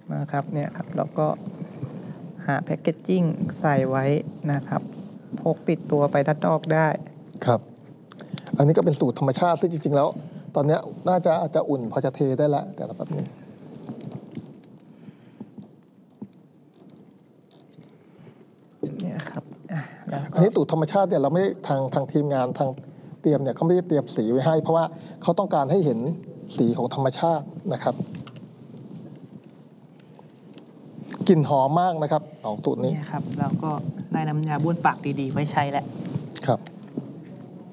นะครับเนี่ยครับแล้วก็หาแพ็กเกจจิ้งใส่ไว้นะครับพกติดตัวไปด้านนอกได้ครับอันนี้ก็เป็นสูตรธรรมชาติซึ่งจริงๆแล้วตอนนี้น่าจะอาจจะอุ่นพอจะเทได้แล้วแต่ละแบบนี้เนี่ยครับอันนี้สูตรธรรมชาติเนี่ยเราไม่ทางทีมงานทางเตรียมเนี่ยเขาไม่ได้เตรียมสีไว้ให้เพราะว่าเขาต้องการให้เห็นสีของธรรมชาตินะครับกลิ่นหอมมากนะครับของสูตรนี้ครับเราก็ได้น้ำยาบ้วนปากดีๆไว้ใช้แล้วครับ